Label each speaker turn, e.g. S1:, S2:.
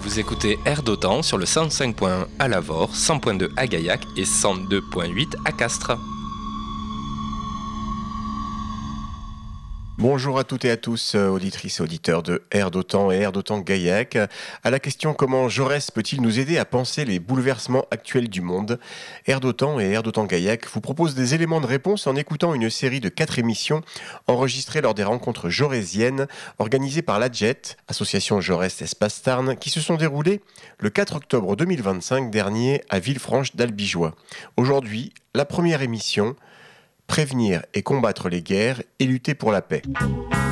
S1: Vous écoutez Air d'Otan sur le 105.1 à Lavore, 100.2 à Gaillac et 102.8 à Castres.
S2: Bonjour à toutes et à tous, auditrices et auditeurs de Air d'Otan et Air d'Otan Gaillac. À la question comment Jaurès peut-il nous aider à penser les bouleversements actuels du monde, Air d'Otan et Air d'Otan Gaillac vous proposent des éléments de réponse en écoutant une série de 4 émissions enregistrées lors des rencontres jaurésiennes organisées par l'ADJET, Association Jaurès Espace Tarn, qui se sont déroulées le 4 octobre 2025 dernier à Villefranche d'Albigeois. Aujourd'hui, la première émission, prévenir et combattre les guerres et lutter pour la paix.